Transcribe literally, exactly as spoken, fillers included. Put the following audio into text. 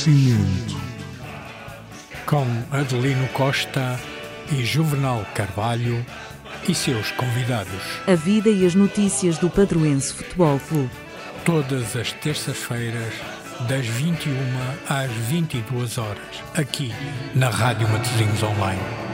Cimento. Com Adelino Costa e Juvenal Carvalho e seus convidados. A vida e as notícias do Padroense Futebol Clube. Todas as terças-feiras, das vinte e uma às vinte e duas horas, aqui na Rádio Matosinhos Online.